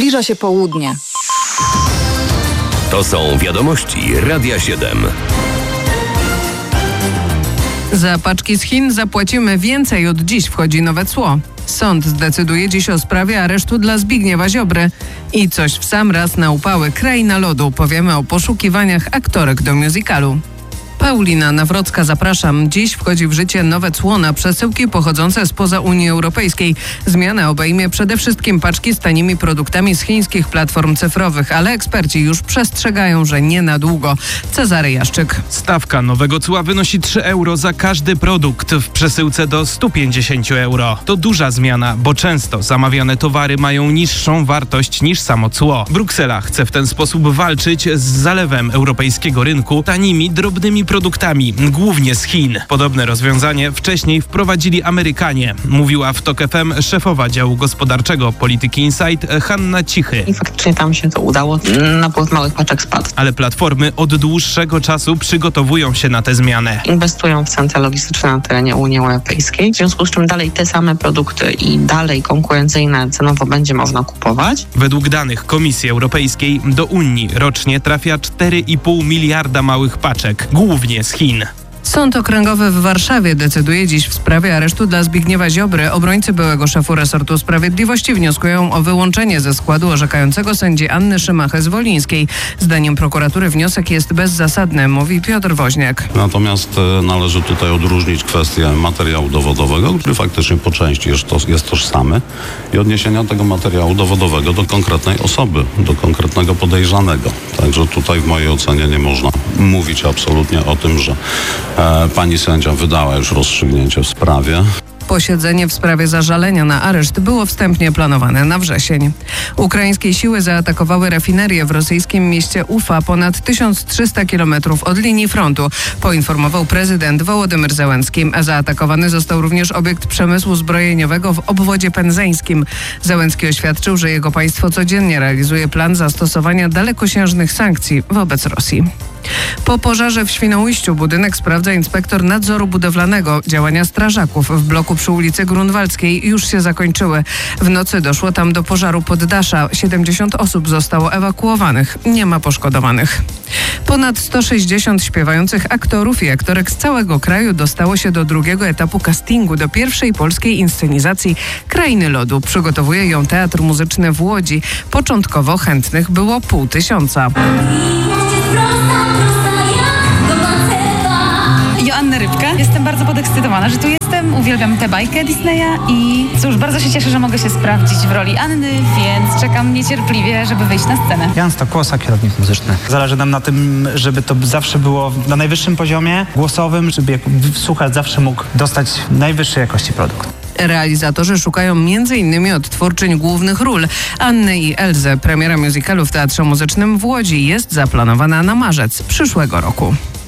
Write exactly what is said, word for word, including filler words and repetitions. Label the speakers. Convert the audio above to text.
Speaker 1: Zbliża się południe.
Speaker 2: To są wiadomości Radia siedem.
Speaker 3: Za paczki z Chin zapłacimy więcej. Od dziś wchodzi nowe cło. Sąd zdecyduje dziś o sprawie aresztu dla Zbigniewa Ziobry. I coś w sam raz na upały. Kraina lodu. Powiemy o poszukiwaniach aktorek do musicalu. Paulina Nawrocka, zapraszam. Dziś wchodzi w życie nowe cło na przesyłki pochodzące spoza Unii Europejskiej. Zmiana obejmie przede wszystkim paczki z tanimi produktami z chińskich platform cyfrowych, ale eksperci już przestrzegają, że nie na długo. Cezary Jaszczyk.
Speaker 4: Stawka nowego cła wynosi trzy euro za każdy produkt w przesyłce do sto pięćdziesiąt euro. To duża zmiana, bo często zamawiane towary mają niższą wartość niż samo cło. Bruksela chce w ten sposób walczyć z zalewem europejskiego rynku tanimi, drobnymi produktami, głównie z Chin. Podobne rozwiązanie wcześniej wprowadzili Amerykanie, mówiła w TOK F M szefowa działu gospodarczego Polityki Insight Hanna Cichy.
Speaker 5: I faktycznie tam się to udało. Napływ małych paczek spadł.
Speaker 4: Ale platformy od dłuższego czasu przygotowują się na tę zmianę.
Speaker 5: Inwestują w centra logistyczne na terenie Unii Europejskiej, w związku z czym dalej te same produkty i dalej konkurencyjne cenowo będzie można kupować.
Speaker 4: Według danych Komisji Europejskiej do Unii rocznie trafia cztery i pół miliarda małych paczek, głównie z Chin.
Speaker 3: Sąd Okręgowy w Warszawie decyduje dziś w sprawie aresztu dla Zbigniewa Ziobry. Obrońcy byłego szefu resortu sprawiedliwości wnioskują o wyłączenie ze składu orzekającego sędzi Anny Szymachę-Zwolińskiej. Zdaniem prokuratury wniosek jest bezzasadny, mówi Piotr Woźniak.
Speaker 6: Natomiast należy tutaj odróżnić kwestię materiału dowodowego, który faktycznie po części jest, to, jest tożsamy, i odniesienia tego materiału dowodowego do konkretnej osoby, do konkretnego podejrzanego. Także tutaj w mojej ocenie nie można mówić absolutnie o tym, że e, pani sędzia wydała już rozstrzygnięcie w sprawie.
Speaker 3: Posiedzenie w sprawie zażalenia na areszt było wstępnie planowane na wrzesień. Ukraińskie siły zaatakowały rafinerię w rosyjskim mieście Ufa ponad tysiąc trzysta kilometrów od linii frontu, poinformował prezydent Wołodymyr Zełenski. Zaatakowany został również obiekt przemysłu zbrojeniowego w obwodzie penzeńskim. Zełenski oświadczył, że jego państwo codziennie realizuje plan zastosowania dalekosiężnych sankcji wobec Rosji. Po pożarze w Świnoujściu budynek sprawdza inspektor nadzoru budowlanego. Działania strażaków w bloku przy ulicy Grunwaldzkiej już się zakończyły. W nocy doszło tam do pożaru poddasza. siedemdziesiąt osób zostało ewakuowanych. Nie ma poszkodowanych. Ponad sto sześćdziesiąt śpiewających aktorów i aktorek z całego kraju dostało się do drugiego etapu castingu do pierwszej polskiej inscenizacji Krainy Lodu. Przygotowuje ją Teatr Muzyczny w Łodzi. Początkowo chętnych było pół tysiąca.
Speaker 7: Joanna Rybka. Jestem bardzo podekscytowana, że tu jestem. Uwielbiam tę bajkę Disneya i cóż, bardzo się cieszę, że mogę się sprawdzić w roli Anny, więc czekam niecierpliwie, żeby wyjść na scenę.
Speaker 8: Jan Stokłosa, kierownik muzyczny. Zależy nam na tym, żeby to zawsze było na najwyższym poziomie głosowym, żeby słuchacz zawsze mógł dostać najwyższej jakości produkt.
Speaker 3: Realizatorzy szukają między innymi odtwórczyń głównych ról. Anny i Elzę. Premiera musicalu w Teatrze Muzycznym w Łodzi jest zaplanowana na marzec przyszłego roku.